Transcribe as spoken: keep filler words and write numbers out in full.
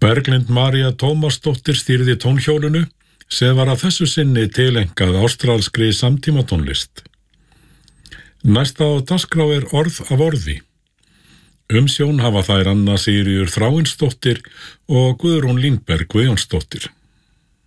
Berglind María Tómasdóttir stýrði tónhjólinu sem var að þessu sinni tilengað ástralskri samtímatónlist. Næsta á dagskrá er orð af orði. Umsjón hafa þær Anna Sigríður Þráinsdóttir og Guðrún Línberg Guðjónsdóttir.